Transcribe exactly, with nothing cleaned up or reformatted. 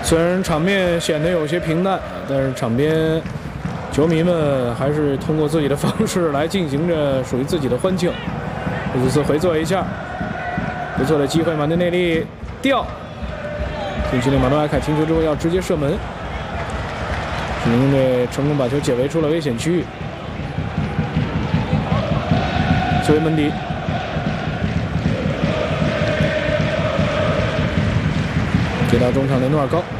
虽然场面显得有些平淡，但是场边球迷们还是通过自己的方式来进行着属于自己的欢庆。这次回做一下，不错的机会，马丁内利吊，禁区内马诺埃凯停球之后要直接射门，水晶宫队成功把球解围出了危险区域。作为门迪。 接到中场的诺尔高，